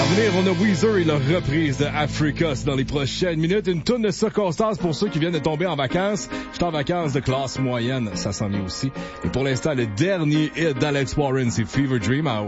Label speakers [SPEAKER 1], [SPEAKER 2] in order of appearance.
[SPEAKER 1] venir, on a Weezer et leur reprise de Africa. C'est dans les prochaines minutes. Une toune de circonstances pour ceux qui viennent de tomber en vacances. Je suis en vacances de classe moyenne, ça s'en vient aussi. Et pour l'instant, le dernier hit d'Alex Warren, c'est Fever Dream.